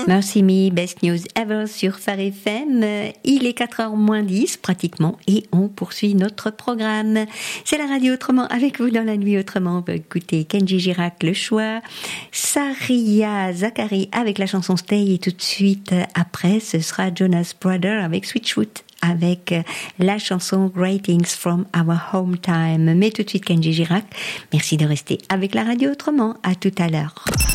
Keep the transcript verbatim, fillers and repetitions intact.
Merci Me, Best News Ever sur Phare F M. Il est quatre heures moins dix pratiquement et on poursuit notre programme. C'est la radio autrement avec vous dans la nuit autrement. On va écouter Kenji Girac, Le Choix, Saria Zachary avec la chanson Stay et tout de suite après ce sera Jonas Brother avec Switchfoot avec la chanson Greetings from Our Home Time. Mais tout de suite Kenji Girac. Merci de rester avec la radio autrement. À tout à l'heure.